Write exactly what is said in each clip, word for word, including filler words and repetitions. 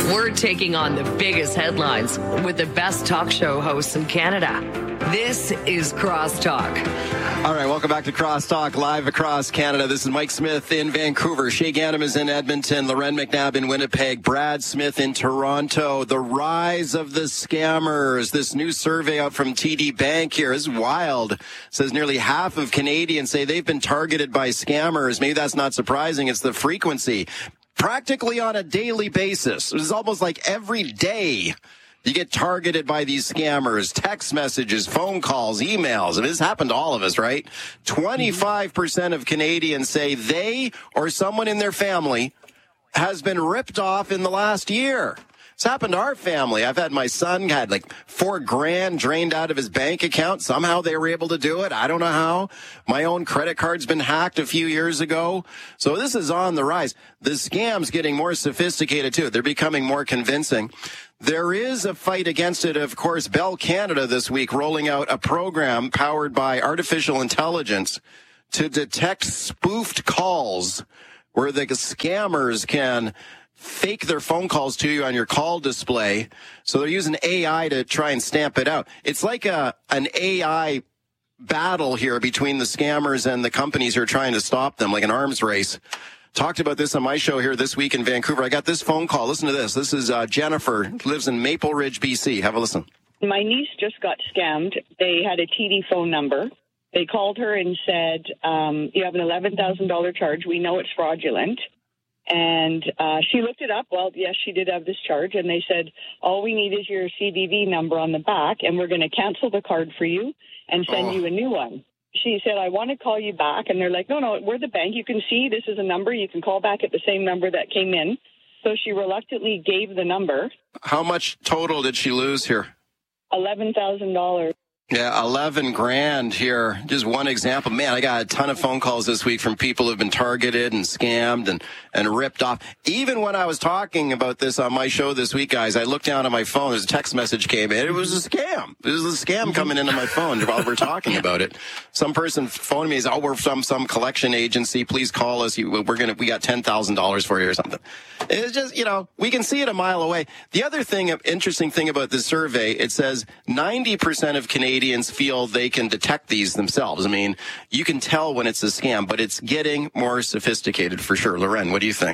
We're taking on the biggest headlines with the best talk show hosts in Canada. This is Crosstalk. All right, welcome back to Crosstalk, live across Canada. This is Mike Smith in Vancouver. Shay Ganem is in Edmonton. Loren McNabb in Winnipeg. Brad Smith in Toronto. The rise of the scammers. This new survey out from T D Bank here is wild. It says nearly half of Canadians say they've been targeted by scammers. Maybe that's not surprising. It's the frequency. Practically on a daily basis. It's almost like every day you get targeted by these scammers, text messages, phone calls, emails. I mean, this happened to all of us, right? twenty-five percent of Canadians say they or someone in their family has been ripped off in the last year. It's happened to our family. I've had my son had like four grand drained out of his bank account. Somehow they were able to do it. I don't know how. My own credit card's been hacked a few years ago. So this is on the rise. The scam's getting more sophisticated too. They're becoming more convincing. There is a fight against it. Of course, Bell Canada this week rolling out a program powered by artificial intelligence to detect spoofed calls where the scammers can fake their phone calls to you on your call display. So they're using A I to try and stamp it out. It's like a an A I battle here between the scammers and the companies who are trying to stop them, like an arms race. Talked about this on my show here this week in Vancouver. I got this phone call. Listen to this. This is uh, Jennifer, lives in Maple Ridge, B C. Have a listen. My niece just got scammed. They had a T D phone number. They called her and said, um, you have an eleven thousand dollars charge. We know it's fraudulent. And uh, she looked it up. Well, yes, she did have this charge. And they said, all we need is your C V V number on the back, and we're going to cancel the card for you and send oh. you a new one. She said, I want to call you back. And they're like, no, no, we're the bank. You can see this is a number. You can call back at the same number that came in. So she reluctantly gave the number. How much total did she lose here? eleven thousand dollars. Yeah, eleven grand here. Just one example. Man, I got a ton of phone calls this week from people who've been targeted and scammed and, and ripped off. Even when I was talking about this on my show this week, guys, I looked down at my phone. There's a text message came in. It was a scam. It was a scam coming into my phone while we're talking about it. Some person phoned me and said, oh, we're from some collection agency. Please call us. We're going to, we got ten thousand dollars for you or something. It's just, you know, we can see it a mile away. The other thing, interesting thing about this survey, it says ninety percent of Canadians Canadians feel they can detect these themselves. I mean, you can tell when it's a scam, but it's getting more sophisticated for sure. Loren, what do you think?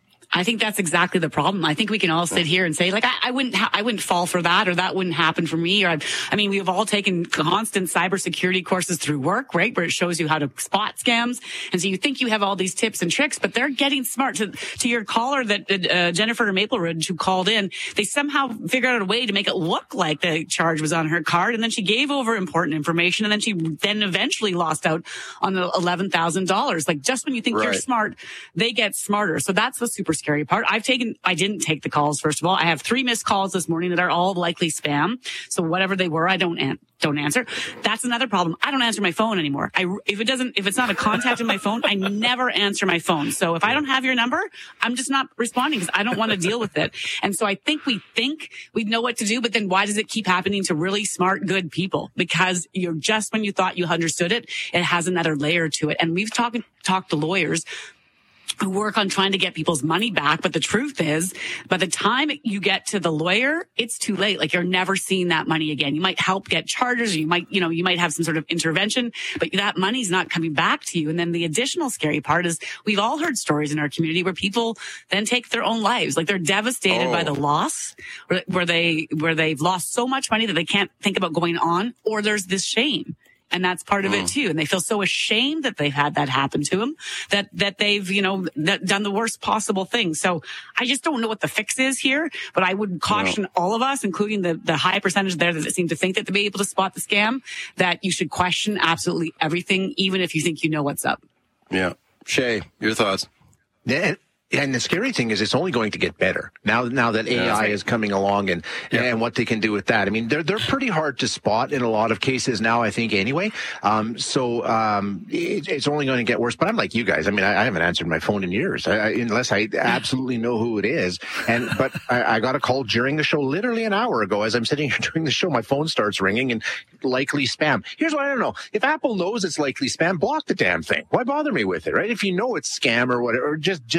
I think that's exactly the problem. I think we can all sit here and say, like, I, I wouldn't, ha- I wouldn't fall for that, or that wouldn't happen for me. Or, I, I mean, we've all taken constant cybersecurity courses through work, right, where it shows you how to spot scams. And so you think you have all these tips and tricks, but they're getting smart. To, to your caller, that uh, Jennifer Maple Ridge, who called in, they somehow figured out a way to make it look like the charge was on her card, and then she gave over important information, and then she then eventually lost out on the eleven thousand dollars. Like, just when you think right. you're smart, they get smarter. So that's the super scary part. I've taken, I didn't take the calls, first of all. I have three missed calls this morning that are all likely spam. So whatever they were, I don't an- don't answer. That's another problem. I don't answer my phone anymore. I, if it doesn't, if it's not a contact in my phone, I never answer my phone. So if I don't have your number, I'm just not responding because I don't want to deal with it. And so I think we think we know what to do, but then why does it keep happening to really smart, good people? Because you're just when you thought you understood it, it has another layer to it. And we've talked, talked to lawyers who work on trying to get people's money back. But the truth is, by the time you get to the lawyer, it's too late. Like, you're never seeing that money again. You might help get charges, or you might, you know, you might have some sort of intervention, but that money's not coming back to you. And then the additional scary part is we've all heard stories in our community where people then take their own lives. Like, they're devastated oh. by the loss, where, where they, where they've lost so much money that they can't think about going on, or there's this shame. And that's part of mm. it too. And they feel so ashamed that they've had that happen to them, that, that they've, you know, that done the worst possible thing. So I just don't know what the fix is here, but I would caution no. all of us, including the, the high percentage there that seem to think that to be able to spot the scam, that you should question absolutely everything, even if you think you know what's up. Yeah. Shay, your thoughts? Yeah. And the scary thing is it's only going to get better now, now that A I yeah, right. is coming along and, yeah. and what they can do with that. I mean, they're, they're pretty hard to spot in a lot of cases now, I think, anyway. Um, so, um, it, it's only going to get worse, but I'm like you guys. I mean, I, I haven't answered my phone in years, I, I, unless I absolutely know who it is. And, but I, I got a call during the show, literally an hour ago, as I'm sitting here doing the show, my phone starts ringing and likely spam. Here's what I don't know. If Apple knows it's likely spam, block the damn thing. Why bother me with it, right? If you know it's scam or whatever, just, just don't put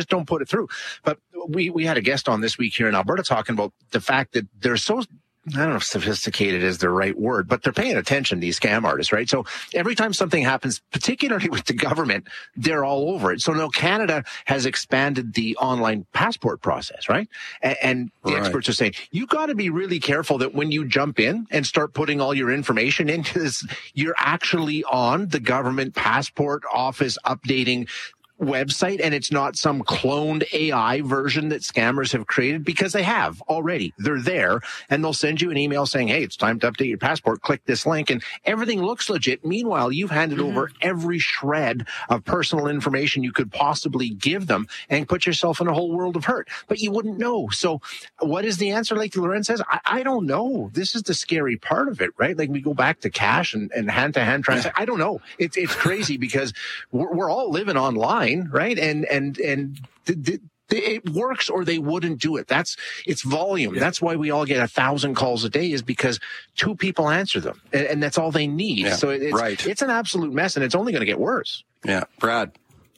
put it through. But we, we had a guest on this week here in Alberta talking about the fact that they're so, I don't know if sophisticated is the right word, but they're paying attention, these scam artists, right? So every time something happens, particularly with the government, they're all over it. So now Canada has expanded the online passport process, right? And, and the right. experts are saying, you got to be really careful that when you jump in and start putting all your information into this, you're actually on the government passport office updating website, and it's not some cloned A I version that scammers have created, because they have already. They're there, and they'll send you an email saying, hey, it's time to update your passport. Click this link, and everything looks legit. Meanwhile, you've handed mm-hmm. over every shred of personal information you could possibly give them and put yourself in a whole world of hurt, but you wouldn't know. So what is the answer? Like Loren says, I, I don't know. This is the scary part of it, right? Like we go back to cash and, and hand-to-hand transaction. I don't know. It's, it's crazy because we're, we're all living online, right? And, and, and th- th- it works, or they wouldn't do it. That's, it's volume. Yeah. That's why we all get a thousand calls a day, is because two people answer them, and, and that's all they need. Yeah, so it's, right. it's an absolute mess, and it's only going to get worse. Yeah. Brad.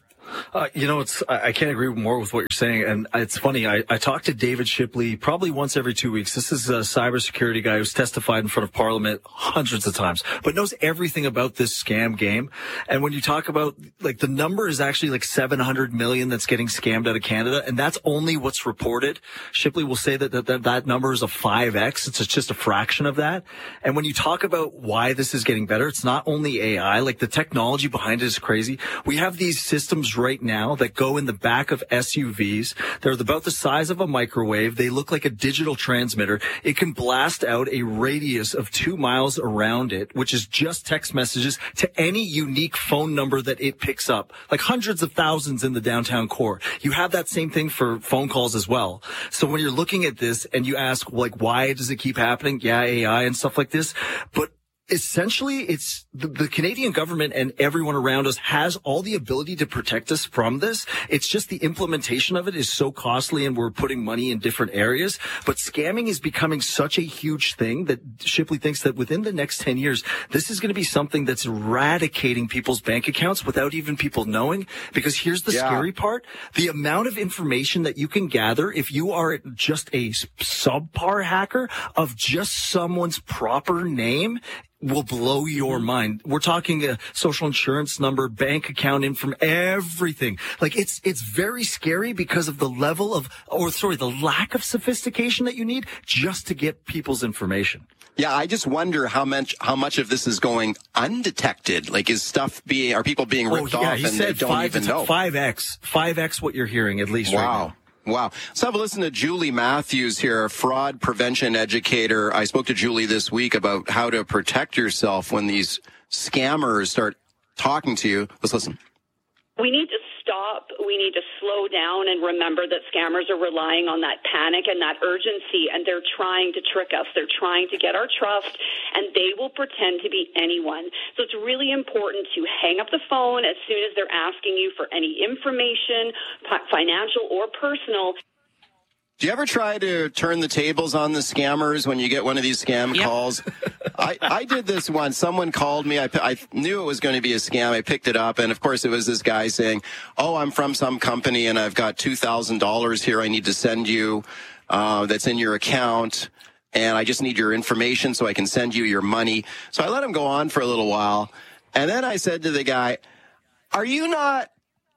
Uh, you know, it's, I can't agree more with what you're saying. And it's funny. I, I talk to David Shipley probably once every two weeks. This is a cybersecurity guy who's testified in front of Parliament hundreds of times, but knows everything about this scam game. And when you talk about, like, the number is actually like seven hundred million that's getting scammed out of Canada. And that's only what's reported. Shipley will say that that, that, that number is a five X. It's just a fraction of that. And when you talk about why this is getting better, it's not only A I, like the technology behind it is crazy. We have these systems right now that go in the back of S U Vs. They're about the size of a microwave. They look like a digital transmitter. It can blast out a radius of two miles around it, which is just text messages to any unique phone number that it picks up, like hundreds of thousands in the downtown core. You have that same thing for phone calls as well. So when you're looking at this and you ask, like, why does it keep happening? Yeah, A I and stuff like this. But essentially, it's the, the Canadian government and everyone around us has all the ability to protect us from this. It's just the implementation of it is so costly, and we're putting money in different areas. But scamming is becoming such a huge thing that Shipley thinks that within the next ten years, this is going to be something that's eradicating people's bank accounts without even people knowing. Because here's the yeah. scary part. The amount of information that you can gather if you are just a subpar hacker of just someone's proper name will blow your mind. We're talking a social insurance number, bank account info, everything. Like, it's, it's very scary because of the level of, or sorry, the lack of sophistication that you need just to get people's information. Yeah, I just wonder how much how much of this is going undetected. Like, is stuff being, are people being ripped oh, yeah, off and they don't five, even know? five X, five X what you're hearing, at least wow. right now. Wow. Let's have a listen to Julie Matthews here, a fraud prevention educator. I spoke to Julie this week about how to protect yourself when these scammers start talking to you. Let's listen. We need to stop. We need to slow down and remember that scammers are relying on that panic and that urgency, and they're trying to trick us. They're trying to get our trust, and they will pretend to be anyone. So it's really important to hang up the phone as soon as they're asking you for any information, financial or personal. Do you ever try to turn the tables on the scammers when you get one of these scam yep. calls? I, I did this once. Someone called me. I, I knew it was going to be a scam. I picked it up, and of course it was this guy saying, oh, I'm from some company, and I've got two thousand dollars here I need to send you uh, that's in your account, and I just need your information so I can send you your money. So I let him go on for a little while, and then I said to the guy, are you not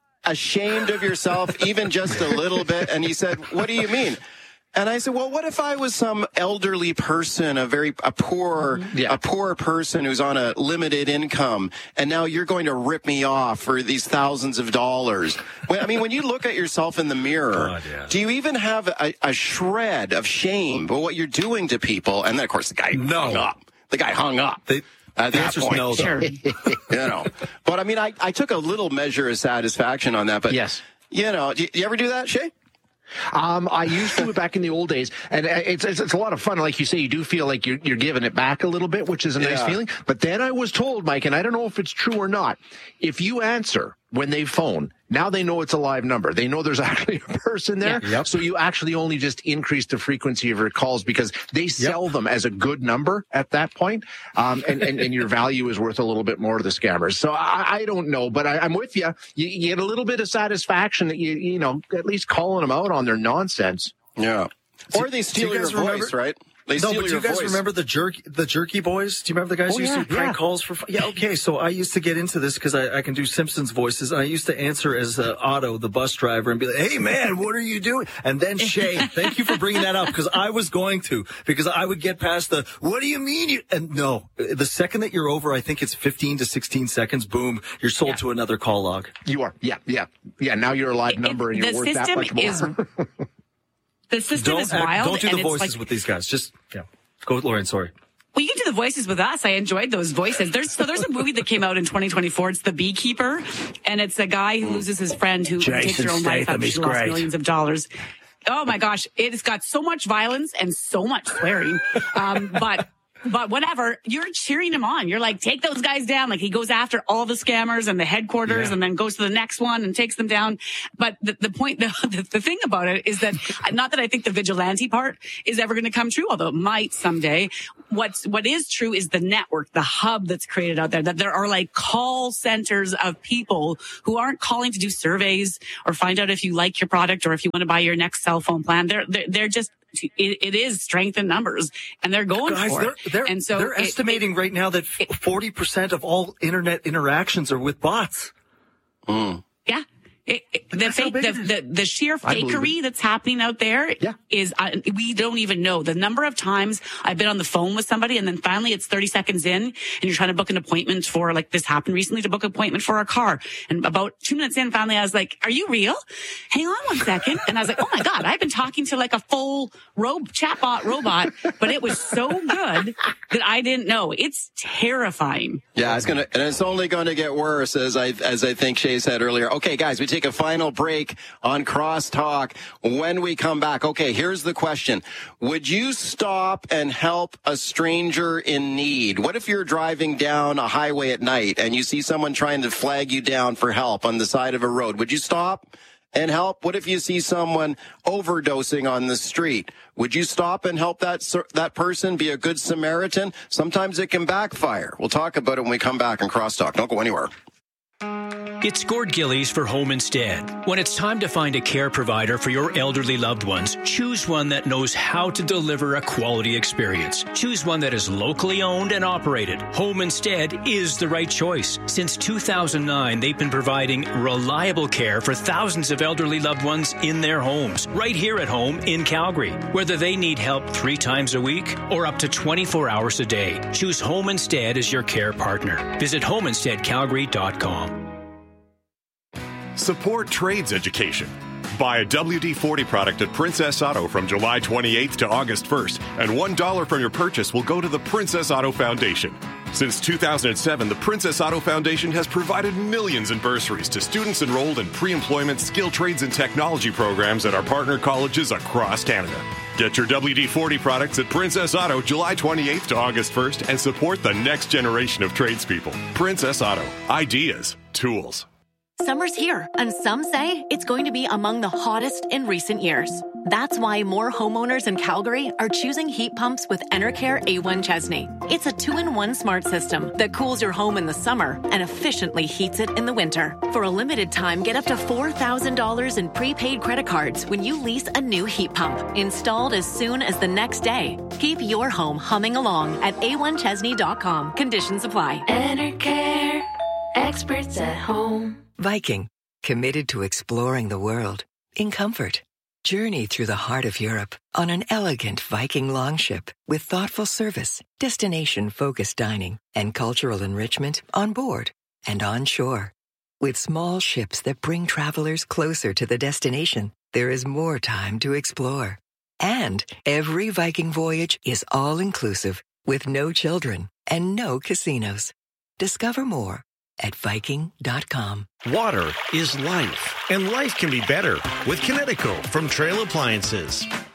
ashamed of yourself, even just a little bit? And he said, what do you mean? And I said, well, what if I was some elderly person, a very, a poor, yeah. a poor person who's on a limited income, and now you're going to rip me off for these thousands of dollars? When, I mean, when you look at yourself in the mirror, God, yeah. do you even have a, a shred of shame about what you're doing to people? And then, of course, the guy no. hung up. The guy hung up. They- At the that answer's point, no, sure. you know. But I mean, I, I took a little measure of satisfaction on that. But yes, you know, do you, do you ever do that, Shay? Um, I used to back in the old days, and it's, it's it's a lot of fun. Like you say, you do feel like you're you're giving it back a little bit, which is a nice yeah. feeling. But then I was told, Mike, and I don't know if it's true or not, if you answer when they phone, now they know it's a live number. They know there's actually a person there. Yeah. Yep. So you actually only just increase the frequency of your calls because they sell yep. them as a good number at that point. Um, and, and, and your value is worth a little bit more to the scammers. So I, I don't know, but I, I'm with you. you. You get a little bit of satisfaction that you, you know, at least calling them out on their nonsense. Yeah. Or they steal your remember? voice, right? They no, steal but do your you guys voice. remember the jerky, the jerky boys? Do you remember the guys oh, who used yeah, to do prank yeah. calls for? Yeah, okay. So I used to get into this because I, I can do Simpsons voices, and I used to answer as uh, Otto, the bus driver, and be like, "Hey, man, what are you doing?" And then Shay, thank you for bringing that up because I was going to because I would get past the "What do you mean?" You? And no, the second that you're over, I think it's fifteen to sixteen seconds. Boom, you're sold Yeah. to another call log. You are, yeah, yeah, yeah. Now you're a live It- number, and the you're worth that system much more. is- The system Don't is act, wild. don't do the and it's voices like, with these guys. Just yeah, go with Lauren. Sorry. Well, you can do the voices with us. I enjoyed those voices. There's so there's a movie that came out in twenty twenty-four. It's The Beekeeper, and it's a guy who loses his friend who Jason takes their own life Statham, after he's she lost great. millions of dollars. Oh my gosh, it's got so much violence and so much swearing. Um, but but whatever, you're cheering him on. You're like, take those guys down. Like he goes after all the scammers and the headquarters, Yeah. and then goes to the next one and takes them down. But the, the point, the, the the thing about it is that not that I think the vigilante part is ever going to come true, although it might someday. What's what is true is the network, the hub that's created out there. That there are like call centers of people who aren't calling to do surveys or find out if you like your product or if you want to buy your next cell phone plan. They're they're, they're just it, it is strength in numbers, and they're going Guys, for they're, it. they're, and so they're it- estimating right now that forty percent of all internet interactions are with bots. Mm. Yeah. It, it, the, That's how fake, big the, it is. the the sheer I believe fakery that's happening out there Yeah. is uh, we don't even know the number of times I've been on the phone with somebody and then finally it's thirty seconds in and you're trying to book an appointment for, like this happened recently, to book an appointment for a car, and about two minutes in finally I was like, are you real? Hang on one second. And I was like, oh my God, I've been talking to like a full ro- chatbot robot, but it was so good that I didn't know. It's terrifying. Yeah, it's gonna, and it's only going to get worse, as I as I think Shay said earlier. Okay, guys, we take a final break on Crosstalk. When we come back, okay, here's the question: would you stop and help a stranger in need? What if you're driving down a highway at night and you see someone trying to flag you down for help on the side of a road? Would you stop and help? What if you see someone overdosing on the street? Would you stop and help that that person, be a good Samaritan? Sometimes it can backfire. We'll talk about it when we come back on Crosstalk. Don't go anywhere. It's Gord Gillies for Home Instead. When it's time to find a care provider for your elderly loved ones, choose one that knows how to deliver a quality experience. Choose one that is locally owned and operated. Home Instead is the right choice. Since two thousand nine, they've been providing reliable care for thousands of elderly loved ones in their homes, right here at home in Calgary. Whether they need help three times a week or up to twenty-four hours a day, choose Home Instead as your care partner. Visit home instead calgary dot com. Support trades education. Buy a W D forty product at Princess Auto from July twenty-eighth to August first, and one dollar from your purchase will go to the Princess Auto Foundation. Since two thousand seven, the Princess Auto Foundation has provided millions in bursaries to students enrolled in pre-employment skill trades and technology programs at our partner colleges across Canada. Get your W D forty products at Princess Auto July twenty-eighth to August first and support the next generation of tradespeople. Princess Auto. Ideas. Tools. Summer's here, and some say it's going to be among the hottest in recent years. That's why more homeowners in Calgary are choosing heat pumps with Enercare A one Chesney. It's a two-in-one smart system that cools your home in the summer and efficiently heats it in the winter. For a limited time, get up to four thousand dollars in prepaid credit cards when you lease a new heat pump, installed as soon as the next day. Keep your home humming along at A one Chesney dot com. Conditions apply. Enercare, experts at home. Viking, committed to exploring the world in comfort. Journey through the heart of Europe on an elegant Viking longship with thoughtful service, destination-focused dining, and cultural enrichment on board and on shore. With small ships that bring travelers closer to the destination, there is more time to explore. And every Viking voyage is all-inclusive with no children and no casinos. Discover more at Viking dot com. Water is life, and life can be better with Kinetico from Trail Appliances.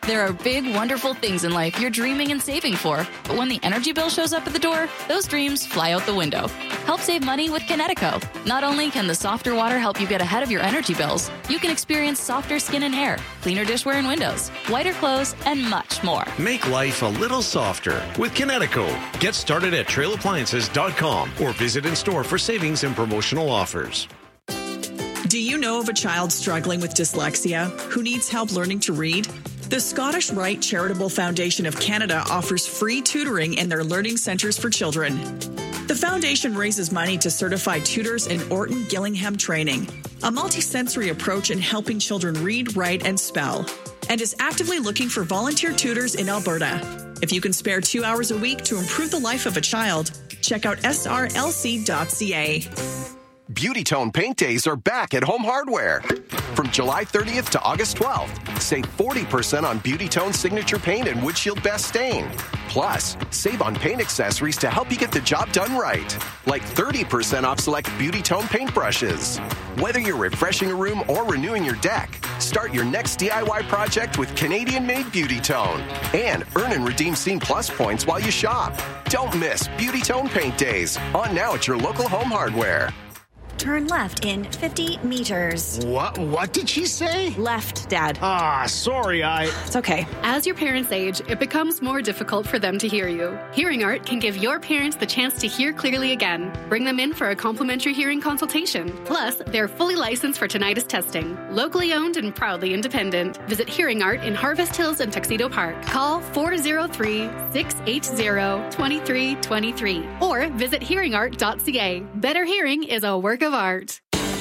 There are big, wonderful things in life you're dreaming and saving for. But when the energy bill shows up at the door, those dreams fly out the window. Help save money with Kinetico. Not only can the softer water help you get ahead of your energy bills, you can experience softer skin and hair, cleaner dishware and windows, whiter clothes, and much more. Make life a little softer with Kinetico. Get started at trail appliances dot com or visit in store for savings and promotional offers. Do you know of a child struggling with dyslexia who needs help learning to read? The Scottish Rite Charitable Foundation of Canada offers free tutoring in their learning centres for children. The foundation raises money to certify tutors in Orton Gillingham training, a multisensory approach in helping children read, write, and spell, and is actively looking for volunteer tutors in Alberta. If you can spare two hours a week to improve the life of a child, check out S R L C dot C A. Beauty Tone Paint Days are back at Home Hardware. From July thirtieth to August twelfth, save forty percent on Beauty Tone Signature Paint and Windshield Best Stain. Plus, save on paint accessories to help you get the job done right, like thirty percent off select Beauty Tone paint brushes. Whether you're refreshing a room or renewing your deck, start your next D I Y project with Canadian-made Beauty Tone. And earn and redeem Scene Plus points while you shop. Don't miss Beauty Tone Paint Days, on now at your local Home Hardware. Turn left in fifty meters. What? What did she say? Left, Dad. Ah, sorry, I... It's okay. As your parents age, it becomes more difficult for them to hear you. Hearing Art can give your parents the chance to hear clearly again. Bring them in for a complimentary hearing consultation. Plus, they're fully licensed for tinnitus testing. Locally owned and proudly independent. Visit Hearing Art in Harvest Hills and Tuxedo Park. Call four oh three, six eight zero, two three two three or visit hearing art dot c a. Better hearing is a work of art.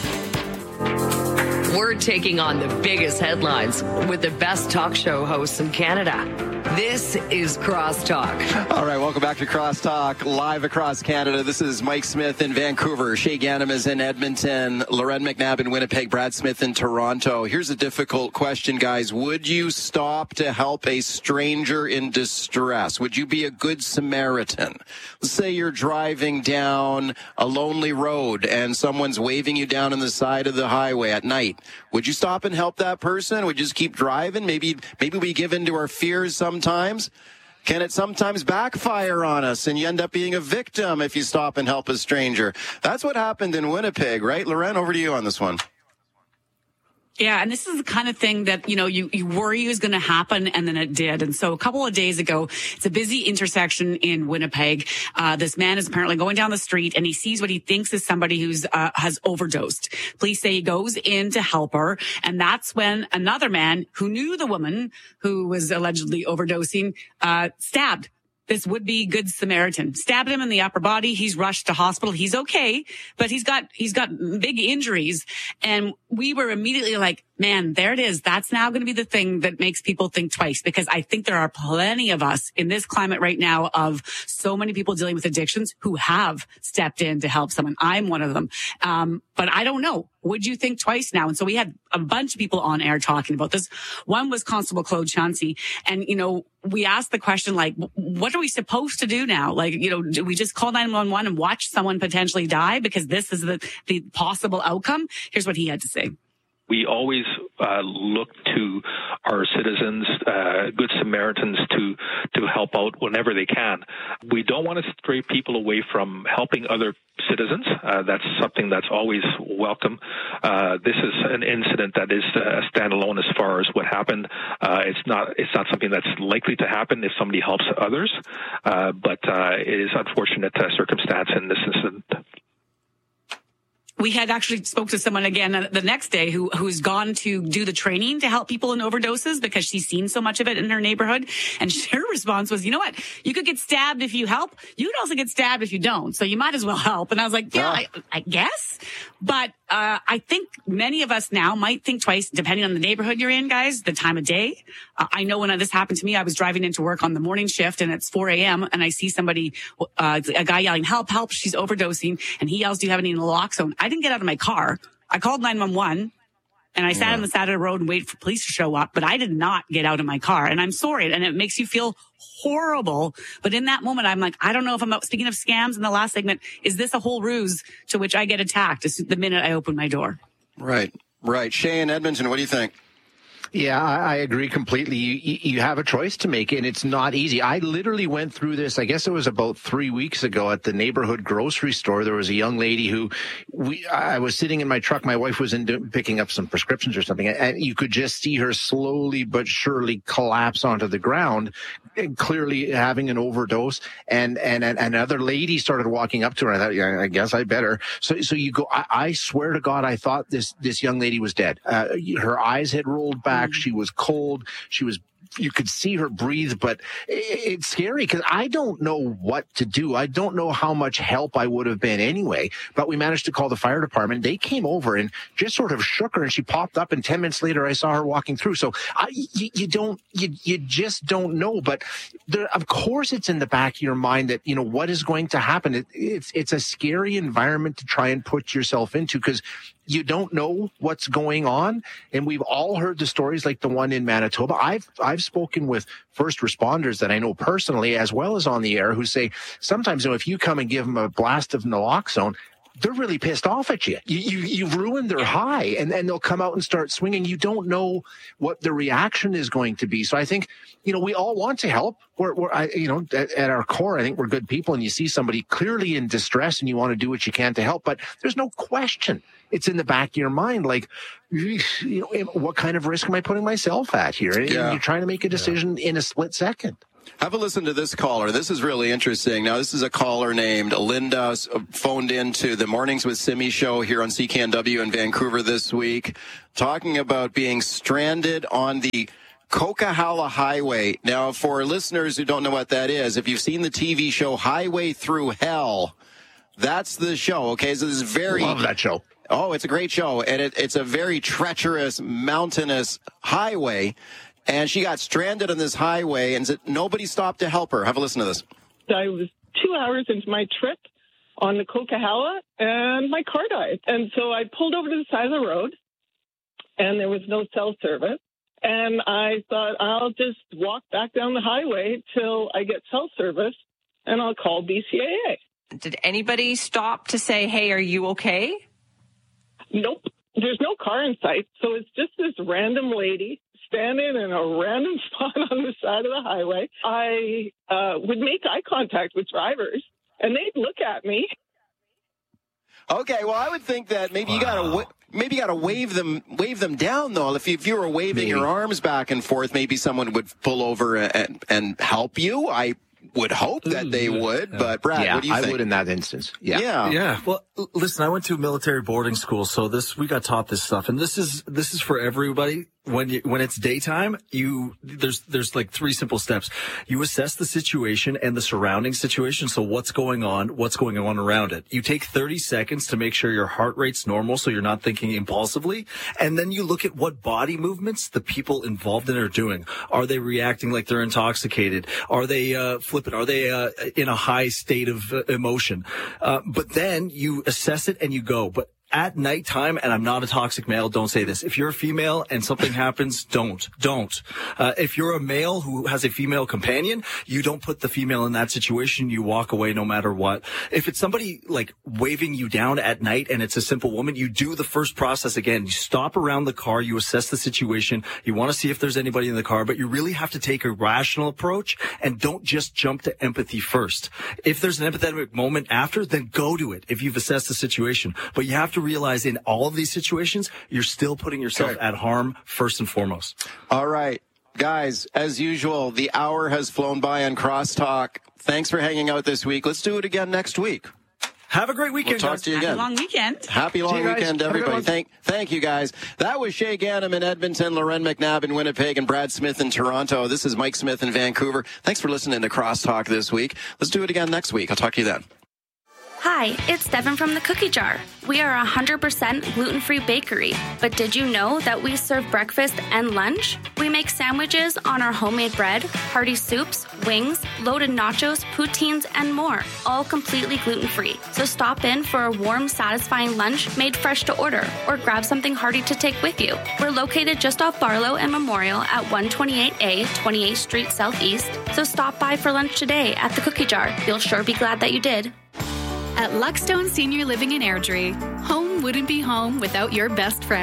We're taking on the biggest headlines with the best talk show hosts in Canada. This is Crosstalk. All right, welcome back to Crosstalk, live across Canada. This is Mike Smith in Vancouver, Shay Ganem is in Edmonton, Loren McNabb in Winnipeg, Brad Smith in Toronto. Here's a difficult question, guys. Would you stop to help a stranger in distress? Would you be a good Samaritan? Let's say you're driving down a lonely road and someone's waving you down on the side of the highway at night. Would you stop and help that person? Would you just keep driving? Maybe, maybe we give in to our fears sometimes. Can it sometimes backfire on us and you end up being a victim if you stop and help a stranger? That's what happened in Winnipeg, right? Loren, over to you on this one. Yeah, and this is the kind of thing that, you know, you, you worry is going to happen, and then it did. And so a couple of days ago, it's a busy intersection in Winnipeg. Uh, this man is apparently going down the street, and he sees what he thinks is somebody who's uh, has overdosed. Police say he goes in to help her, and that's when another man who knew the woman who was allegedly overdosing uh, stabbed this would-be Good Samaritan. Stabbed him in the upper body. He's rushed to hospital. He's okay, but he's got he's got big injuries. And we were immediately like, man, there it is. That's now going to be the thing that makes people think twice, because I think there are plenty of us in this climate right now of so many people dealing with addictions who have stepped in to help someone. I'm one of them. Um, but I don't know. Would you think twice now? And so we had a bunch of people on air talking about this. One was Constable Claude Chauncey. And, you know, we asked the question, like, what are we supposed to do now? Like, you know, do we just call nine one one and watch someone potentially die because this is the, the possible outcome? Here's what he had to say. We always uh, look to our citizens, uh, good Samaritans, to to help out whenever they can. We don't want to stray people away from helping other citizens. Uh, that's something that's always welcome. Uh, this is an incident that is uh, standalone as far as what happened. Uh, it's not it's not something that's likely to happen if somebody helps others, uh, but uh, it is unfortunate uh, circumstance in this incident. We had actually spoke to someone again the next day who, who's gone to do the training to help people in overdoses because she's seen so much of it in her neighborhood. And her response was, you know what? You could get stabbed if you help. You could also get stabbed if you don't. So you might as well help. And I was like, yeah, I, I guess. But uh, I think many of us now might think twice, depending on the neighborhood you're in, guys, the time of day. Uh, I know when this happened to me, I was driving into work on the morning shift and it's four a.m. and I see somebody, uh, a guy yelling, help, help, she's overdosing. And he yells, do you have any naloxone? I didn't get out of my car. I called nine one one and I sat yeah. on the side of the road and waited for police to show up, but I did not get out of my car. And I'm sorry. And it makes you feel horrible. But in that moment, I'm like, I don't know if I'm out. Speaking of scams in the last segment, is this a whole ruse to which I get attacked the minute I open my door? Right. Right. Shay in Edmonton, what do you think? Yeah, I, I agree completely. You, you have a choice to make, and it's not easy. I literally went through this, I guess it was about three weeks ago at the neighborhood grocery store. There was a young lady who, we, I was sitting in my truck. My wife was in do, picking up some prescriptions or something, and you could just see her slowly but surely collapse onto the ground, clearly having an overdose. And, and, and another lady started walking up to her. I thought, yeah, I guess I better. So, so you go, I, I swear to God, I thought this, this young lady was dead. Uh, her eyes had rolled back. She was cold. She was, you could see her breathe, but it's scary because I don't know what to do. I don't know how much help I would have been anyway, but we managed to call the fire department. They came over and just sort of shook her, and she popped up, and ten minutes later I saw her walking through. So I, you, you don't, you, you just don't know, but there, of course it's in the back of your mind that, you know, what is going to happen. It, it's, it's a scary environment to try and put yourself into because you don't know what's going on. And we've all heard the stories like the one in Manitoba. I've, I've spoken with first responders that I know personally, as well as on the air, who say sometimes, you know, if you come and give them a blast of naloxone, they're really pissed off at you. You, you you've ruined their high, and then they'll come out and start swinging. You don't know what the reaction is going to be. So I think, you know, we all want to help. We're, we're I, you know, at, at our core, I think we're good people, and you see somebody clearly in distress and you want to do what you can to help. But there's no question. It's in the back of your mind, like, you know, what kind of risk am I putting myself at here? And Yeah. you're trying to make a decision yeah. in a split second. Have a listen to this caller. This is really interesting. Now, this is a caller named Linda, phoned into the Mornings with Simi show here on C K N W in Vancouver this week, talking about being stranded on the Coquihalla Highway. Now, for listeners who don't know what that is, if you've seen the T V show Highway Through Hell, that's the show, okay? So this is very... Love that show. Oh, it's a great show, and it, it's a very treacherous, mountainous highway. And she got stranded on this highway, and nobody stopped to help her. Have a listen to this. I was two hours into my trip on the Coquihalla, and my car died. And so I pulled over to the side of the road, and there was no cell service. And I thought, I'll just walk back down the highway till I get cell service, and I'll call B C A A. Did anybody stop to say, hey, are you okay? Nope. There's no car in sight, so it's just this random lady standing in a random spot on the side of the highway. I uh, would make eye contact with drivers, and they'd look at me. Okay, well, I would think that maybe wow. you gotta wa- maybe you gotta wave them wave them down though. If you, if you were waving maybe. your arms back and forth, maybe someone would pull over and and help you. I would hope that Ooh, they yeah, would, yeah. but Brad, yeah, what do you I think? I would in that instance. Yeah. yeah, yeah. Well, listen, I went to military boarding school, so this we got taught this stuff, and this is this is for everybody. When you, when it's daytime, you, there's, there's like three simple steps. You assess the situation and the surrounding situation. So what's going on, what's going on around it. You take thirty seconds to make sure your heart rate's normal, so you're not thinking impulsively. And then you look at what body movements the people involved in it are doing. Are they reacting like they're intoxicated? Are they, uh, flippant? Are they, uh, in a high state of uh, emotion? Uh, but then you assess it and you go, but at nighttime, and I'm not a toxic male, don't say this. If you're a female and something happens, don't. Don't. Uh, if you're a male who has a female companion, you don't put the female in that situation. You walk away no matter what. If it's somebody like waving you down at night and it's a simple woman, you do the first process again. You stop around the car, you assess the situation. You want to see if there's anybody in the car, but you really have to take a rational approach and don't just jump to empathy first. If there's an empathetic moment after, then go to it if you've assessed the situation. But you have to realize in all of these situations, you're still putting yourself okay. at harm first and foremost. All right. Guys, as usual, the hour has flown by on Crosstalk. Thanks for hanging out this week. Let's do it again next week. Have a great weekend, we'll talk guys. to you Happy again. long weekend. Happy long weekend, everybody. Thank, thank you, guys. That was Shay Ganem in Edmonton, Loren McNabb in Winnipeg, and Brad Smith in Toronto. This is Mike Smith in Vancouver. Thanks for listening to Crosstalk this week. Let's do it again next week. I'll talk to you then. Hi, it's Devin from the Cookie Jar. We are a one hundred percent gluten-free bakery. But did you know that we serve breakfast and lunch? We make sandwiches on our homemade bread, hearty soups, wings, loaded nachos, poutines, and more, all completely gluten-free. So stop in for a warm, satisfying lunch made fresh to order, or grab something hearty to take with you. We're located just off Barlow and Memorial at one twenty-eight A, twenty-eighth Street Southeast. So stop by for lunch today at the Cookie Jar. You'll sure be glad that you did. At Luckstone Senior Living in Airdrie, home wouldn't be home without your best friend.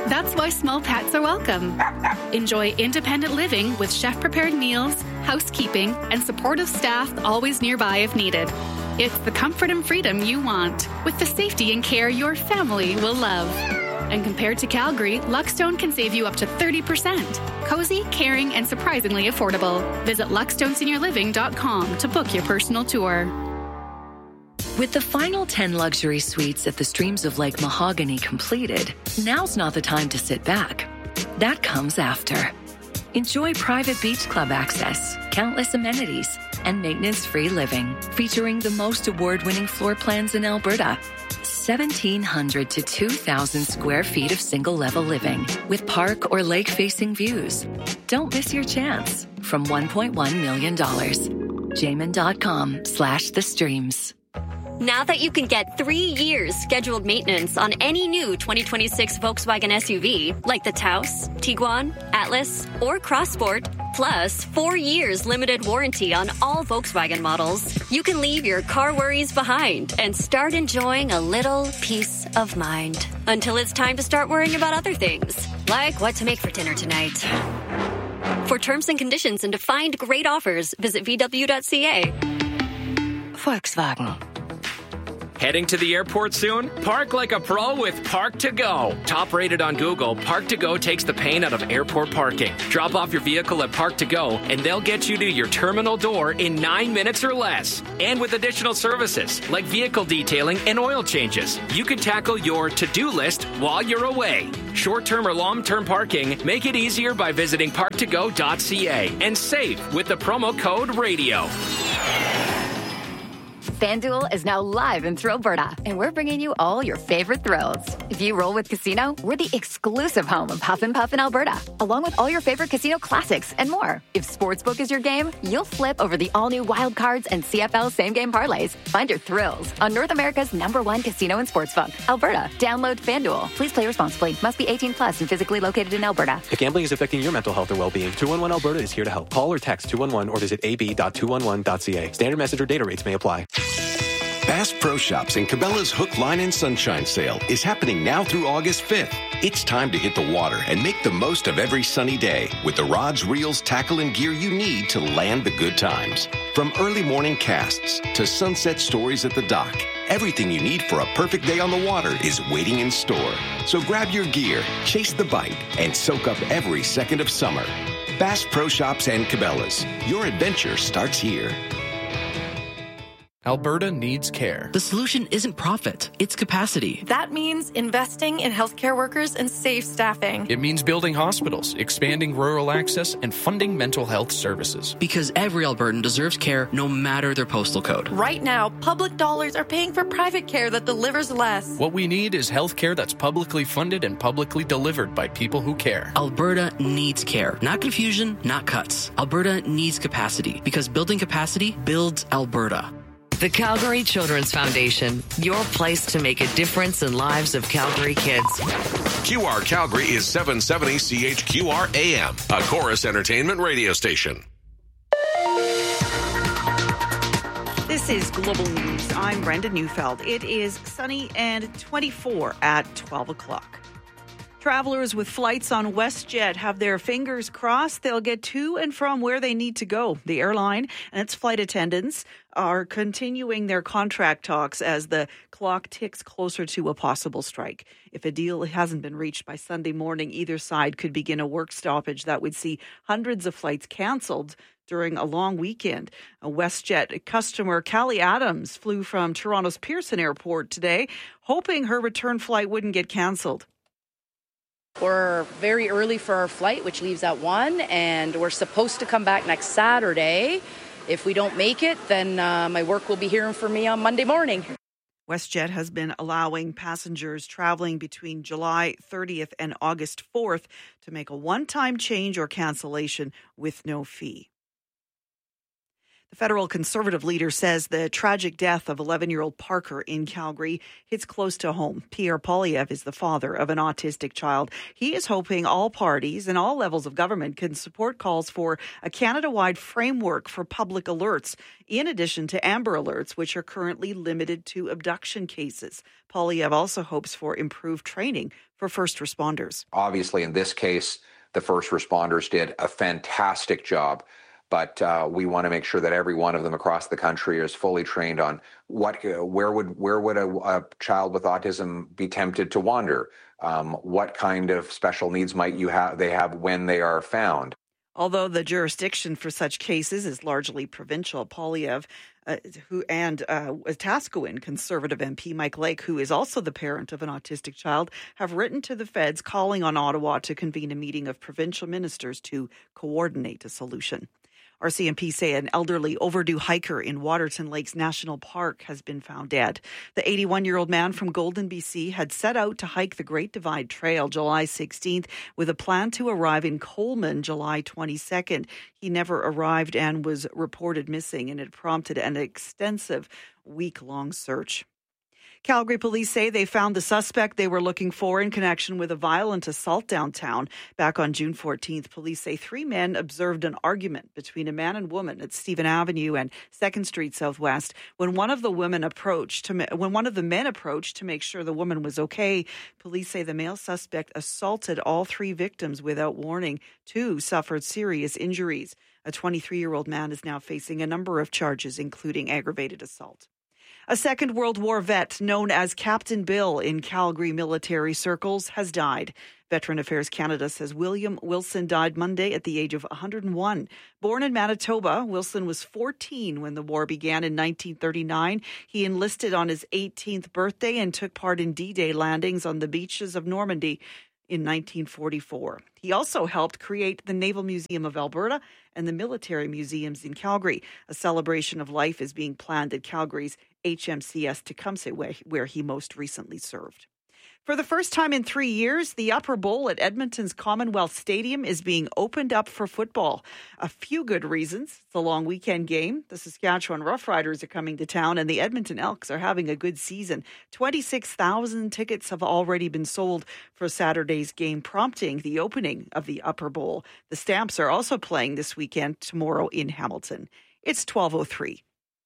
That's why small pets are welcome. Enjoy independent living with chef-prepared meals, housekeeping, and supportive staff always nearby if needed. It's the comfort and freedom you want, with the safety and care your family will love. And compared to Calgary, Luckstone can save you up to thirty percent. Cozy, caring, and surprisingly affordable. Visit Luck Stone Senior Living dot com to book your personal tour. With the final ten luxury suites at the Streams of Lake Mahogany completed, now's not the time to sit back. That comes after. Enjoy private beach club access, countless amenities, and maintenance-free living, featuring the most award-winning floor plans in Alberta. seventeen hundred to two thousand square feet of single-level living with park or lake-facing views. Don't miss your chance from one point one million dollars. Jamin.com slash the streams. Now that you can get three years scheduled maintenance on any new twenty twenty-six Volkswagen S U V, like the Taos, Tiguan, Atlas, or Crossport, plus four years limited warranty on all Volkswagen models, you can leave your car worries behind and start enjoying a little peace of mind. Until it's time to start worrying about other things, like what to make for dinner tonight. For terms and conditions and to find great offers, visit V W dot C A. Volkswagen. Heading to the airport soon? Park like a pro with Park to Go. Top rated on Google, Park to Go takes the pain out of airport parking. Drop off your vehicle at Park to Go, and they'll get you to your terminal door in nine minutes or less. And with additional services like vehicle detailing and oil changes, you can tackle your to-do list while you're away. Short-term or long-term parking, make it easier by visiting park to go dot C A and save with the promo code RADIO. FanDuel is now live in Thrillberta, and we're bringing you all your favorite thrills. If you roll with Casino, we're the exclusive home of Huff and Puff in Alberta, along with all your favorite casino classics and more. If Sportsbook is your game, you'll flip over the all-new Wild Cards and C F L same-game parlays. Find your thrills on North America's number one casino and sportsbook, Alberta. Download FanDuel. Please play responsibly. Must be eighteen plus and physically located in Alberta. If gambling is affecting your mental health or well-being, two one one Alberta is here to help. Call or text two one one or visit a b dot two one one dot c a. Standard message or data rates may apply. Bass Pro Shops and Cabela's Hook, Line, and Sunshine sale is happening now through August fifth. It's time to hit the water and make the most of every sunny day with the rods, reels, tackle, and gear you need to land the good times. From early morning casts to sunset stories at the dock, everything you need for a perfect day on the water is waiting in store. So grab your gear, chase the bite, and soak up every second of summer. Bass Pro Shops and Cabela's. Your adventure starts here. Alberta needs care. The solution isn't profit, it's capacity. That means investing in healthcare workers and safe staffing. It means building hospitals, expanding rural access, and funding mental health services. Because every Albertan deserves care no matter their postal code. Right now, public dollars are paying for private care that delivers less. What we need is healthcare that's publicly funded and publicly delivered by people who care. Alberta needs care. Not confusion, not cuts. Alberta needs capacity, because building capacity builds Alberta. The Calgary Children's Foundation, your place to make a difference in lives of Calgary kids. Q R Calgary is seven seventy C H Q R A M, a Chorus Entertainment radio station. This is Global News. I'm Brenda Neufeld. It is sunny and twenty-four at twelve o'clock. Travelers with flights on WestJet have their fingers crossed they'll get to and from where they need to go. The airline and its flight attendants are continuing their contract talks as the clock ticks closer to a possible strike. If a deal hasn't been reached by Sunday morning, either side could begin a work stoppage that would see hundreds of flights canceled during a long weekend. A WestJet customer, Callie Adams, flew from Toronto's Pearson Airport today, hoping her return flight wouldn't get canceled. We're very early for our flight, which leaves at one, and we're supposed to come back next Saturday. If we don't make it, then uh, my work will be hearing from me on Monday morning. WestJet has been allowing passengers traveling between July thirtieth and August fourth to make a one-time change or cancellation with no fee. The federal Conservative leader says the tragic death of eleven-year-old Parker in Calgary hits close to home. Pierre Poilievre is the father of an autistic child. He is hoping all parties and all levels of government can support calls for a Canada-wide framework for public alerts, in addition to Amber Alerts, which are currently limited to abduction cases. Poilievre also hopes for improved training for first responders. Obviously, in this case, the first responders did a fantastic job. But uh, we want to make sure that every one of them across the country is fully trained on what, uh, where would where would a, a child with autism be tempted to wander? Um, what kind of special needs might you have? They have when they are found. Although the jurisdiction for such cases is largely provincial, Poilievre, uh, who and uh, Tascoin Conservative M P Mike Lake, who is also the parent of an autistic child, have written to the feds calling on Ottawa to convene a meeting of provincial ministers to coordinate a solution. R C M P say an elderly overdue hiker in Waterton Lakes National Park has been found dead. The eighty-one-year-old man from Golden, B C had set out to hike the Great Divide Trail July sixteenth with a plan to arrive in Coleman July twenty-second. He never arrived and was reported missing, and it prompted an extensive week-long search. Calgary police say they found the suspect they were looking for in connection with a violent assault downtown. Back on June fourteenth, police say three men observed an argument between a man and woman at Stephen Avenue and second Street Southwest. When one of the women approached to, when one of the men approached to make sure the woman was okay, police say the male suspect assaulted all three victims without warning. Two suffered serious injuries. A twenty-three-year-old man is now facing a number of charges, including aggravated assault. A Second World War vet known as Captain Bill in Calgary military circles has died. Veteran Affairs Canada says William Wilson died Monday at the age of one hundred one. Born in Manitoba, Wilson was fourteen when the war began in nineteen thirty-nine. He enlisted on his eighteenth birthday and took part in D-Day landings on the beaches of Normandy in nineteen forty-four. He also helped create the Naval Museum of Alberta and the military museums in Calgary. A celebration of life is being planned at Calgary's H M C S Tecumseh, where he most recently served. For the first time in three years, the Upper Bowl at Edmonton's Commonwealth Stadium is being opened up for football. A few good reasons. It's a long weekend game. The Saskatchewan Roughriders are coming to town, and the Edmonton Elks are having a good season. twenty-six thousand tickets have already been sold for Saturday's game, prompting the opening of the Upper Bowl. The Stamps are also playing this weekend, tomorrow in Hamilton. It's twelve oh three.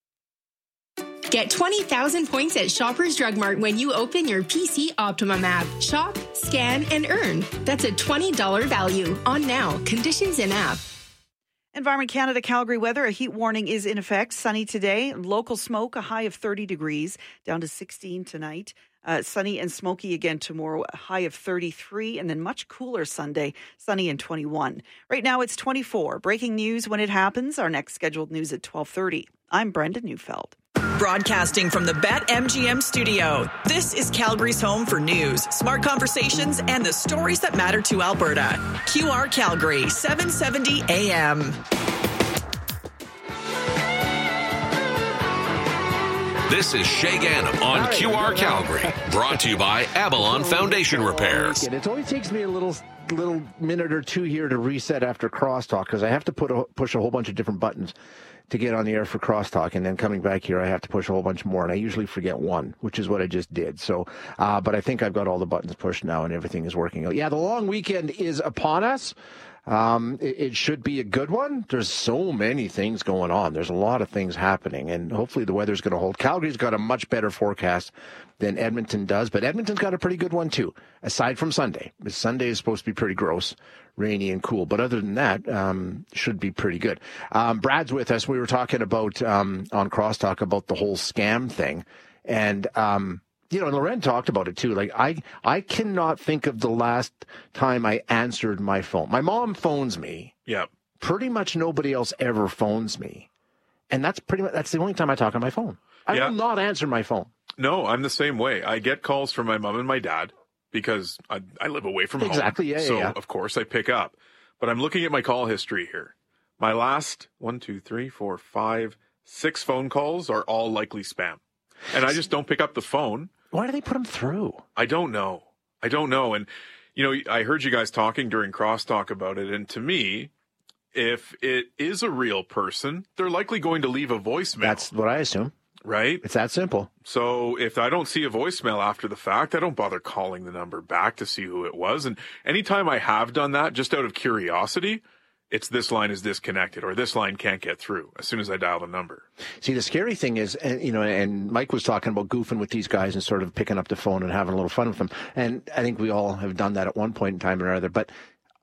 Get twenty thousand points at Shoppers Drug Mart when you open your P C Optimum app. Shop, scan, and earn. That's a twenty dollars value on now. Conditions in app. Environment Canada Calgary weather. A heat warning is in effect. Sunny today. Local smoke, a high of thirty degrees, down to sixteen tonight. Uh, sunny and smoky again tomorrow, a high of thirty-three, and then much cooler Sunday, sunny and twenty-one. Right now it's twenty-four. Breaking news when it happens. Our next scheduled news at twelve thirty. I'm Brenda Neufeld. Broadcasting from the BetMGM studio, this is Calgary's home for news, smart conversations, and the stories that matter to Alberta. Q R Calgary, seven seventy A M. This is Shay Ganem on right, Q R Calgary, brought to you by Avalon Foundation Repairs. It only takes me a little little minute or two here to reset after crosstalk because I have to put a, push a whole bunch of different buttons to get on the air for crosstalk, and then coming back here I have to push a whole bunch more, and I usually forget one, which is what I just did. So, uh, but I think I've got all the buttons pushed now and everything is working. Yeah, the long weekend is upon us. Um, it, it should be a good one. There's so many things going on. There's a lot of things happening, and hopefully the weather's going to hold. Calgary's got a much better forecast than Edmonton does, but Edmonton's got a pretty good one too, aside from Sunday. Sunday is supposed to be pretty gross, rainy and cool, but other than that, um, should be pretty good. Um, Brad's with us. We were talking about, um, on Crosstalk about the whole scam thing, and, um, you know, Loren talked about it too. Like, I, I cannot think of the last time I answered my phone. My mom phones me. Yeah. Pretty much nobody else ever phones me. And that's pretty much, that's the only time I talk on my phone. I yeah. will not answer my phone. No, I'm the same way. I get calls from my mom and my dad because I, I live away from exactly, home. Yeah, so, yeah. of course, I pick up. But I'm looking at my call history here. My last one, two, three, four, five, six phone calls are all likely spam. And I just don't pick up the phone. Why do they put them through? I don't know. I don't know. And, you know, I heard you guys talking during Crosstalk about it. And to me, if it is a real person, they're likely going to leave a voicemail. That's what I assume. Right? It's that simple. So if I don't see a voicemail after the fact, I don't bother calling the number back to see who it was. And anytime I have done that, just out of curiosity, it's this line is disconnected or this line can't get through as soon as I dial the number. See, the scary thing is, and, you know, and Mike was talking about goofing with these guys and sort of picking up the phone and having a little fun with them. And I think we all have done that at one point in time or other. But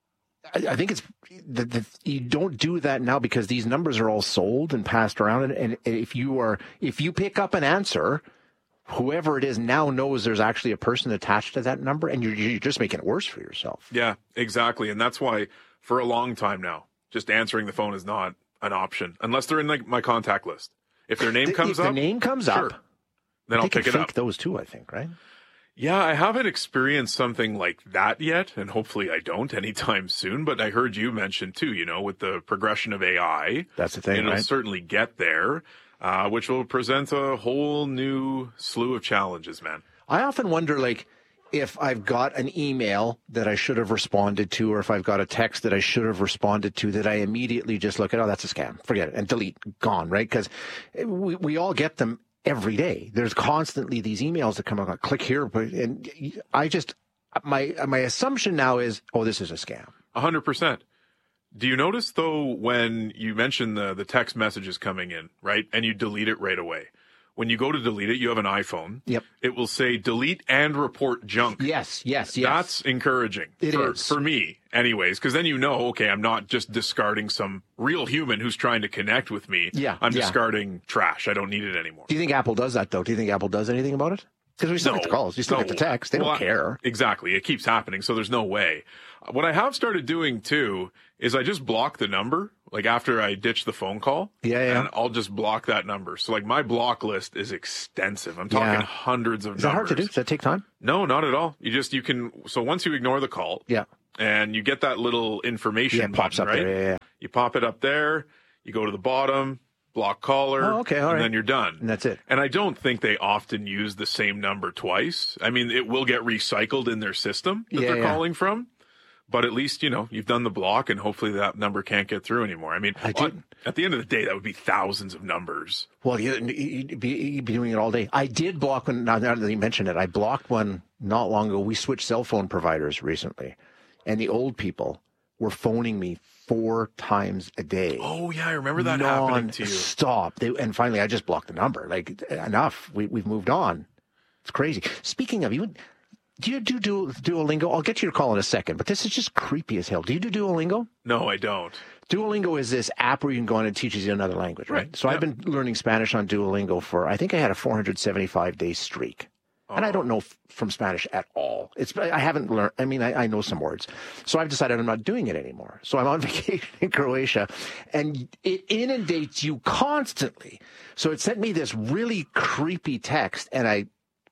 I, I think it's the, the, you don't do that now because these numbers are all sold and passed around. And, and if you are, if you pick up an answer, whoever it is now knows there's actually a person attached to that number, and you're, you're just making it worse for yourself. Yeah, exactly. And that's why for a long time now, just answering the phone is not an option unless they're in like my contact list. If their name comes if up, the name comes sure, up, then I'll they pick can it fake up. Those too, I think, right? Yeah, I haven't experienced something like that yet, and hopefully I don't anytime soon. But I heard you mention too, you know, with the progression of A I, that's the thing. It'll right? certainly get there, uh, which will present a whole new slew of challenges, man. I often wonder, like, if I've got an email that I should have responded to, or if I've got a text that I should have responded to, that I immediately just look at, oh, that's a scam, forget it, and delete, gone, right? Because we, we all get them every day. There's constantly these emails that come out, click here, but and I just, my my assumption now is, oh, this is a scam. A hundred percent. Do you notice though when you mention the the text messages coming in, right, and you delete it right away? When you go to delete it, you have an iPhone. Yep. It will say delete and report junk. Yes, yes, yes. That's encouraging. It for, is. for me, anyways, because then you know, okay, I'm not just discarding some real human who's trying to connect with me. Yeah, I'm yeah. discarding trash. I don't need it anymore. Do you think Apple does that, though? Do you think Apple does anything about it? Because we still No, get the calls. You still no. get the text. They Well, don't I- care. Exactly. It keeps happening, so there's no way. What I have started doing, too, is I just block the number, like after I ditch the phone call. Yeah, yeah. And I'll just block that number. So, like, my block list is extensive. I'm talking Yeah. hundreds of Is that numbers. hard to do? Does that take time? No, not at all. You just, you can, so once you ignore the call. Yeah. And you get that little information Yeah, it pops button, up right? there. Yeah, yeah. You pop it up there, you go to the bottom, block caller, Oh, okay, all and right. then you're done. And that's it. And I don't think they often use the same number twice. I mean, it will get recycled in their system that Yeah, they're yeah. calling from. But at least, you know, you've done the block and hopefully that number can't get through anymore. I mean, I did. at the end of the day, that would be thousands of numbers. Well, you, you'd, be, you'd be doing it all day. I did block one, now that you mentioned it, I blocked one not long ago. We switched cell phone providers recently, and the old people were phoning me four times a day. Oh, yeah, I remember that happening to you. Stop. They, and finally, I just blocked the number. Like, enough. We, we've moved on. It's crazy. Speaking of, you, do you do Duo- Duolingo? I'll get you to call in a second, but this is just creepy as hell. Do you do Duolingo? No, I don't. Duolingo is this app where you can go on and it teaches you another language, right? Right, So yeah. I've been learning Spanish on Duolingo for, I think I had a four hundred seventy-five day streak. And I don't know f- from Spanish at all. It's I haven't learned. I mean, I, I know some words. So I've decided I'm not doing it anymore. So I'm on vacation in Croatia, and it inundates you constantly. So it sent me this really creepy text, and I,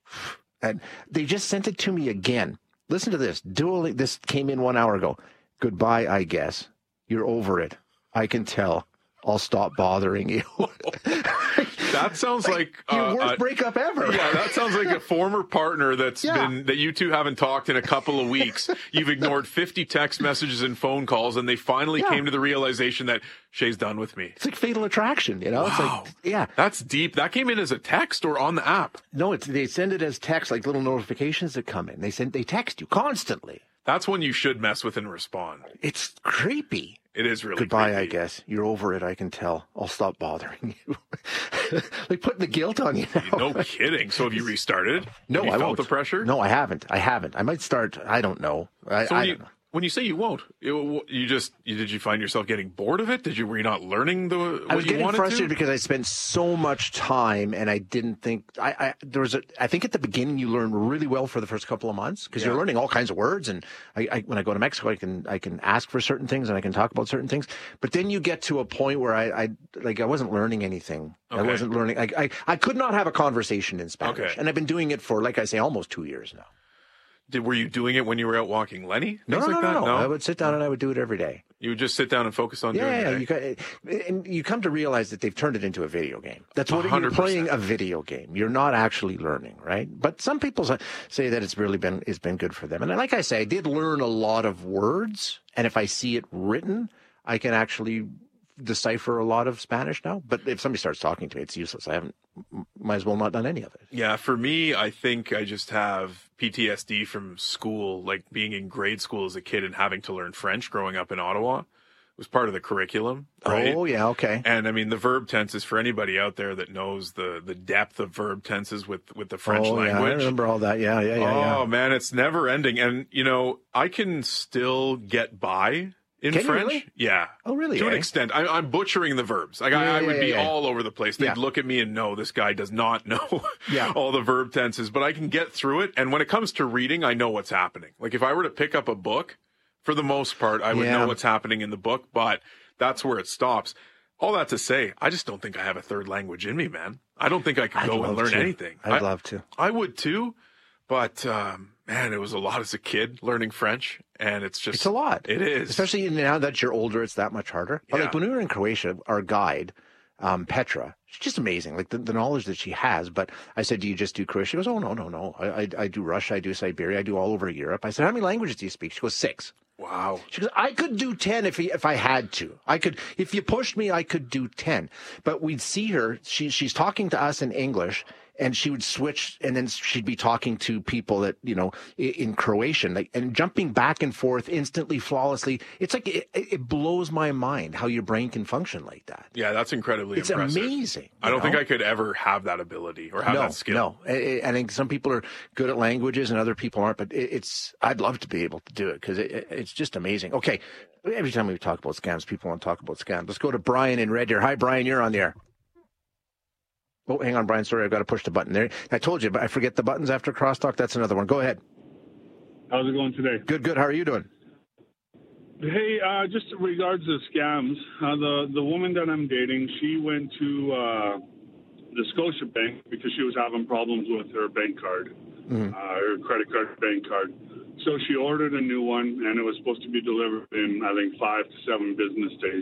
and they just sent it to me again. Listen to this. Duolingo. This came in one hour ago. Goodbye, I guess. You're over it. I can tell. I'll stop bothering you. That sounds like Your uh, worst uh, breakup ever. Yeah, that sounds like a former partner that's Yeah. been that you two haven't talked in a couple of weeks. You've ignored fifty text messages and phone calls, and they finally Yeah. came to the realization that Shay's done with me. It's like Fatal Attraction, you know? It's Wow. like, yeah. That's deep. That came in as a text or on the app. No, it's, they send it as text, like little notifications that come in. They send, they text you constantly. That's when you should mess with and respond. It's creepy. It is really Goodbye, creepy. I guess. You're over it, I can tell. I'll stop bothering you. Like putting the guilt on you now. No kidding. So have you restarted? No, have you I felt won't. the pressure? No, I haven't. I haven't. I might start, I don't know. I, So I when you, don't know. when you say you won't, you, you just you, did you find yourself getting bored of it? Did you were you not learning the what I was you getting wanted frustrated to? because I spent so much time and I didn't think I, I there was a I think at the beginning you learn really well for the first couple of months because Yeah. you're learning all kinds of words and I, I when I go to Mexico I can I can ask for certain things and I can talk about certain things, but then you get to a point where I, I like I wasn't learning anything. I Okay. wasn't learning. I, I I could not have a conversation in Spanish, Okay. and I've been doing it for, like I say, almost two years now. Did were you doing it when you were out walking Lenny? No, Things no, like no, that? no, I would sit down and I would do it every day. You would just sit down and focus on doing Yeah, it. you got, and you come to realize that they've turned it into a video game. That's what one you're hundred percent. playing, a video game. You're not actually learning, right? But some people sa- say that it's really been it's been good for them. And like I say, I did learn a lot of words, and if I see it written, I can actually decipher a lot of Spanish now. But if somebody starts talking to me, it's useless. I haven't, might as well not done any of it. Yeah, for me, I think I just have P T S D from school, like being in grade school as a kid and having to learn French growing up in Ottawa. It was part of the curriculum, right? Oh, yeah, okay. And I mean, the verb tenses, for anybody out there that knows the, the depth of verb tenses with, with the French oh, language. Yeah, I remember all that. Yeah, yeah, yeah. Oh, yeah. man, it's never ending. And, you know, I can still get by in Can you French. really? Yeah. Oh, really? To eh? an extent. I, I'm butchering the verbs. Like, Yeah, I, I yeah, would yeah, be yeah. all over the place. They'd Yeah. look at me and know this guy does not know Yeah. all the verb tenses, but I can get through it. And when it comes to reading, I know what's happening. Like, if I were to pick up a book, for the most part, I would Yeah. know what's happening in the book, but that's where it stops. All that to say, I just don't think I have a third language in me, man. I don't think I could I'd go and love learn to. anything. I'd I, love to. I would too, but um, man, it was a lot as a kid learning French, and it's just It's a lot. It is, Especially now that you're older, it's that much harder. But Yeah. like when we were in Croatia, our guide, um, Petra, she's just amazing. Like the, the knowledge that she has. But I said, do you just do Croatia? She goes, oh, no, no, no. I, I, I do Russia. I do Siberia. I do all over Europe. I said, how many languages do you speak? She goes, six. Wow. She goes, I could do ten if if I had to. I could, if you pushed me, I could do ten. But we'd see her, she, she's talking to us in English, and she would switch, and then she'd be talking to people that, you know, in, in Croatian, like, and jumping back and forth instantly, flawlessly. It's like, it, it blows my mind how your brain can function like that. Yeah, that's incredibly It's impressive. amazing. I don't you think know? I could ever have that ability or have no, that skill. No, I, I think some people are good at languages and other people aren't, but it, it's, I'd love to be able to do it because it, it, it's just amazing. Okay, every time we talk about scams, people want to talk about scams. Let's go to Brian in Red Deer. Hi, Brian, you're on the air. Oh, hang on, Brian. Sorry, I've got to push the button there. I told you, but I forget the buttons after crosstalk. That's another one. Go ahead. How's it going today? Good, good. How are you doing? Hey, uh, just in regards to scams, uh, the the woman that I'm dating, she went to uh, the Scotia Bank because she was having problems with her bank card, Mm-hmm. uh, her credit card, bank card. So she ordered a new one, and it was supposed to be delivered in, I think, five to seven business days.